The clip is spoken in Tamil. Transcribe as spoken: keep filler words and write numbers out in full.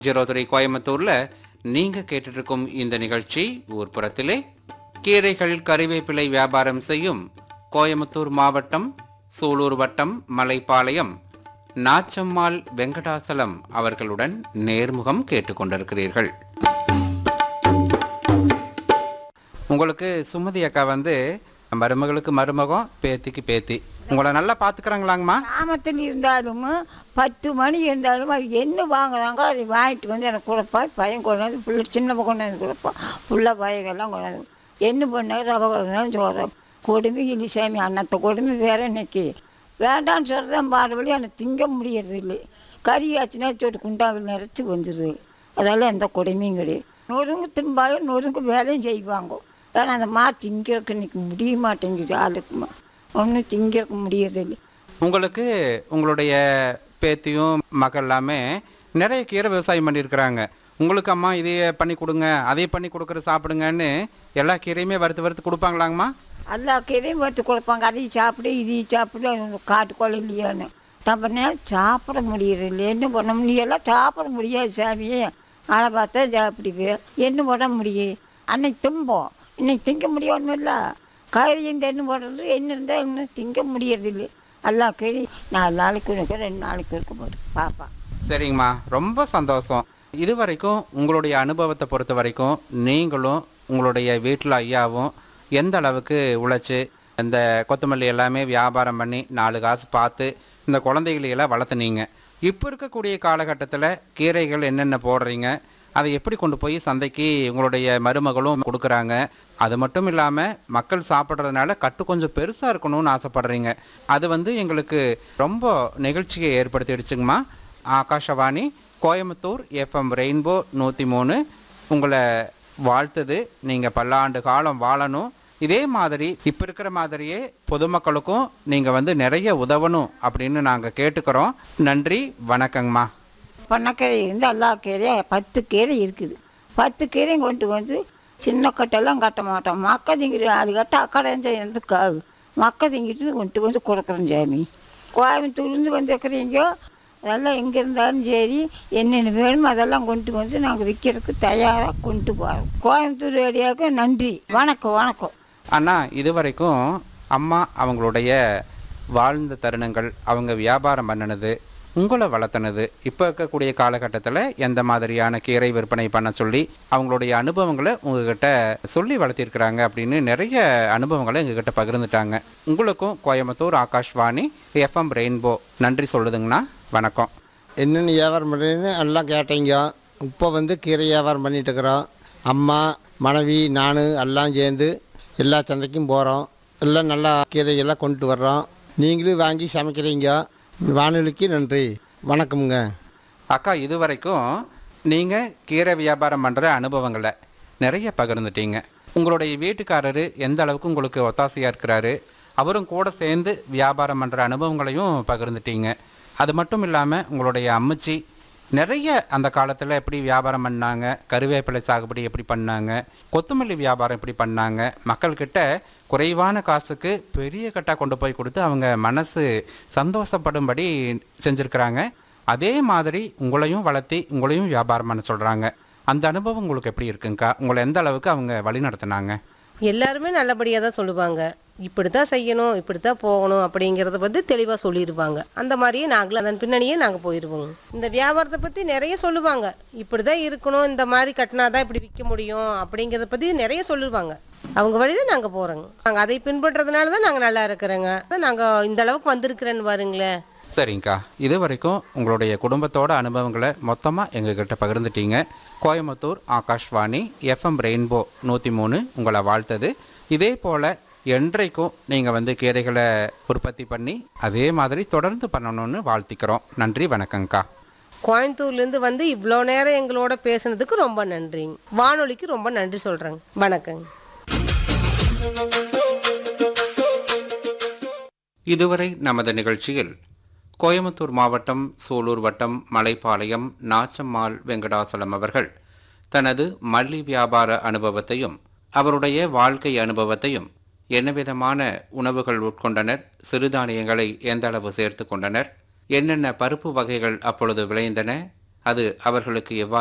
ஜீரோதுரை கோயம்புத்தூர்ல நீங்க கேட்டுட்டு இருக்கும் இந்த நிகழ்ச்சி ஊர்ப்புறத்திலே கீரைகள் கறிவேப்பிலை வியாபாரம் செய்யும் கோயம்புத்தூர் மாவட்டம் சூலூர் வட்டம் மலைப்பாளையம் நாச்சம்மாள் வெங்கடாசலம் அவர்களுடன் நேர்முகம் கேட்டுக்கொண்டிருக்கிறீர்கள். உங்களுக்கு சுமதி அக்கா வந்து மருமகளுக்கு மருமகம், பேத்திக்கு பேத்தி, உங்களை நல்லா பார்த்துக்கிறாங்களாங்கம்மா? கிராமத்தில் இருந்தாலும் பத்து மணி இருந்தாலும் அது என்ன வாங்குறாங்களோ அதை வாங்கிட்டு வந்து எனக்கு கொடுப்பா. பையன் கொண்டாந்து பிள்ளை சின்ன கொண்டாந்து கொடுப்பா. புள்ள பையங்கள்லாம் கொண்டாந்து என்ன பண்ணால் ரவை கொண்டாந்து சொல்கிறேன். கொடுமை இலிசாமி அன்னத்தை கொடுமை வேற இன்னைக்கு வேண்டான்னு சொல்கிறதான் பாடுபடி எனக்கு திங்க முடியறது இல்லை. கறி ஆச்சுன்னா சொட்டு குண்டாவில் நிறச்சி வந்துடுது. அதெல்லாம் எந்த கொடுமையும் கிடையாது. நொறுங்கு திரும்பாலும் நொறுங்கு வேலையும் செய்வாங்க. ஏன்னா அந்த மா திங்கிறதுக்கு இன்னைக்கு முடிய மாட்டேங்குது. ஆளுக்குமா ஒன்றும் திங்கிறதுக்கு முடியறதில்லை. உங்களுக்கு உங்களுடைய பேத்தியும் மகள் எல்லாமே நிறைய கீரை விவசாயம் பண்ணியிருக்கிறாங்க. உங்களுக்கு அம்மா இதையே பண்ணி கொடுங்க, அதையே பண்ணி கொடுக்குற சாப்பிடுங்கன்னு எல்லா கீரையுமே வறுத்து வறுத்து கொடுப்பாங்களாங்கம்மா? எல்லா கீரையும் வறுத்து கொடுப்பாங்க. அதையும் சாப்பிடு இதையும் சாப்பிடு காட்டுக்கோள் இல்லையான்னு நம்ம நேரம் சாப்பிட முடியறதில்லை. என்ன பண்ண முடியலாம், சாப்பிட முடியாது சாமியே. அதை பார்த்தா சாப்பிடுவேன். என்ன பண்ண முடியும்? அன்னைக்கு தும்போம், இன்னைக்கு திங்க முடியும் இல்லை. கறியும் தென்னு போடுறது என்ன இருந்தால் இன்னும் திங்க முடியறதில்லை. எல்லா கறி நாலு நாளைக்கு இருக்க ரெண்டு நாளைக்கு இருக்க போதும் பாப்பா. சரிங்கம்மா, ரொம்ப சந்தோஷம். இது வரைக்கும் உங்களுடைய அனுபவத்தை பொறுத்த வரைக்கும் நீங்களும் உங்களுடைய வீட்டில் ஐயாவும் எந்த அளவுக்கு உழைச்சி இந்த கொத்தமல்லி எல்லாமே வியாபாரம் பண்ணி நாலு காசு பார்த்து இந்த குழந்தைகளையெல்லாம் வளர்த்துனீங்க. இப்போ இருக்கக்கூடிய காலகட்டத்தில் கீரைகள் என்னென்ன போடுறீங்க, அதை எப்படி கொண்டு போய் சந்தைக்கு உங்களுடைய மருமகளும் கொடுக்குறாங்க. அது மட்டும் இல்லாமல் மக்கள் சாப்பிட்றதுனால கட்டு கொஞ்சம் பெருசாக இருக்கணும்னு ஆசைப்பட்றீங்க. அது வந்து எங்களுக்கு ரொம்ப நிகழ்ச்சியை ஏற்படுத்திடுச்சுங்கம்மா. ஆகாஷவாணி கோயம்புத்தூர் எஃப்எம் ரெயின்போ நூற்றி மூணு உங்களை வாழ்த்துது. நீங்கள் பல்லாண்டு காலம் வாழணும். இதே மாதிரி இப்போ இருக்கிற மாதிரியே பொதுமக்களுக்கும் நீங்கள் வந்து நிறைய உதவணும் அப்படின்னு நாங்கள் கேட்டுக்கிறோம். நன்றி, வணக்கங்கம்மா. பண்ணக்கீரை இருந்து எல்லா கீரையும் பத்து கீரை இருக்குது. பத்து கீரையும் கொண்டு வந்து சின்ன கட்டெல்லாம் கட்ட மாட்டோம். மக்க திங்கிட்டு அது கட்ட அக்கடைஞ்சா இருந்து காகு மக்க திங்கிட்டு கொண்டு வந்து கொடுக்குறோம் சாமி. கோயம்புத்தூர்லேருந்து வந்துருக்குறீங்க, அதெல்லாம் எங்கே இருந்தாலும் சரி என்னென்ன வேணுமோ அதெல்லாம் கொண்டு வந்து நாங்கள் விற்கிறதுக்கு தயாராக கொண்டு போகிறோம். கோயம்புத்தூர் ரேடியோவுக்கு நன்றி, வணக்கம் வணக்கம். அண்ணா, இது வரைக்கும் அம்மா அவங்களுடைய வாழ்ந்த தருணங்கள், அவங்க வியாபாரம் பண்ணினது, உங்களை வளர்த்தினது, இப்போ இருக்கக்கூடிய காலகட்டத்தில் எந்த மாதிரியான கீரை விற்பனை பண்ண சொல்லி அவங்களுடைய அனுபவங்களை உங்ககிட்ட சொல்லி வளர்த்திருக்கிறாங்க அப்படின்னு நிறைய அனுபவங்களை எங்ககிட்ட பகிர்ந்துட்டாங்க. உங்களுக்கும் கோயம்புத்தூர் ஆகாஷ்வாணி எஃப்எம் ரெயின்போ நன்றி சொல்லுதுங்கண்ணா. வணக்கம். என்னென்ன வியாபாரம் பண்ணுறீங்கன்னு எல்லாம் கேட்டீங்க. இப்போ வந்து கீரை வியாபாரம் பண்ணிகிட்ருக்குறோம். அம்மா மனைவி நான் எல்லாம் சேர்ந்து எல்லா சந்தைக்கும் போகிறோம். எல்லாம் நல்லா கீரையெல்லாம் கொண்டு வர்றோம். நீங்களும் வாங்கி சமைக்கிறீங்க. வானொலிக்கு நன்றி, வணக்கம்ங்க. அக்கா, இது வரைக்கும் நீங்கள் கீரை வியாபாரம் பண்ணுற அனுபவங்களை நிறைய பகிர்ந்துட்டீங்க. உங்களுடைய வீட்டுக்காரரு எந்த அளவுக்கு உங்களுக்கு ஒத்தாசையாக இருக்கிறாரு, அவரும் கூட சேர்ந்து வியாபாரம் பண்ணுற அனுபவங்களையும் பகிர்ந்துட்டீங்க. அது மட்டும் இல்லாமல் உங்களுடைய அம்மச்சி நிறைய அந்த காலத்தில் எப்படி வியாபாரம் பண்ணாங்க, கருவேப்பிலை சாகுபடி எப்படி பண்ணாங்க, கொத்தமல்லி வியாபாரம் எப்படி பண்ணாங்க, மக்கள்கிட்ட குறைவான காசுக்கு பெரிய கட்டாக கொண்டு போய் கொடுத்து அவங்க மனசு சந்தோஷப்படும்படி செஞ்சுருக்கிறாங்க. அதே மாதிரி உங்களையும் வளர்த்தி உங்களையும் வியாபாரம் பண்ண சொல்கிறாங்க. அந்த அனுபவம் உங்களுக்கு எப்படி இருக்குங்கக்கா? உங்களை எந்த அளவுக்கு அவங்க வழி நடத்தினாங்க? எல்லாருமே நல்லபடியாக தான் சொல்லுவாங்க. இப்படி தான் செய்யணும், இப்படி தான் போகணும் அப்படிங்கிறத வந்து தெளிவாக சொல்லிடுவாங்க. அந்த மாதிரியே நாங்களும் அதன் பின்னணியே நாங்கள் போயிடுவோங்க. இந்த வியாபாரத்தை பற்றி நிறைய சொல்லுவாங்க. இப்படி தான் இருக்கணும், இந்த மாதிரி கட்டினா தான் இப்படி விற்க முடியும் அப்படிங்கிறத பற்றி நிறைய சொல்லுவாங்க. அவங்க வழி தான் நாங்கள் போகிறோங்க. நாங்கள் அதை பின்பற்றதுனால தான் நாங்கள் நல்லா இருக்கிறோங்க. நாங்கள் இந்த அளவுக்கு வந்திருக்கிறேன்னு பாருங்களேன். சரிங்கக்கா, இது வரைக்கும் உங்களுடைய குடும்பத்தோட அனுபவங்களை மொத்தமாக எங்ககிட்ட பகிர்ந்துட்டீங்க. கோயம்புத்தூர் ஆகாஷ்வாணி எஃப்எம் ரெயின்போ நூற்றி மூணு உங்களை வாழ்த்தது. இதே போல் என்றைக்கும் நீங்கள் வந்து கீரைகளை உற்பத்தி பண்ணி அதே மாதிரி தொடர்ந்து பண்ணணும்னு வாழ்த்திக்கிறோம். நன்றி, வணக்கங்க்கா. கோயம்புத்தூர்லேருந்து வந்து இவ்வளோ நேரம் எங்களோட பேசுனதுக்கு ரொம்ப நன்றிங்க. வானொலிக்கு ரொம்ப நன்றி சொல்கிறேங்க. வணக்கங்க. இதுவரை நமது நிகழ்ச்சியில் கோயம்புத்தூர் மாவட்டம் சூலூர் வட்டம் மலைப்பாளையம் நாச்சம்மாள் வெங்கடாசலம் அவர்கள் தனது மல்லி வியாபார அனுபவத்தையும் அவருடைய வாழ்க்கை அனுபவத்தையும், என்னவிதமான உணவுகள் உட்கொண்டனர், சிறுதானியங்களை எந்த அளவு சேர்த்து கொண்டனர், என்னென்ன பருப்பு வகைகள் அப்பொழுது விளைந்தன, அது அவர்களுக்கு எவ்வாறு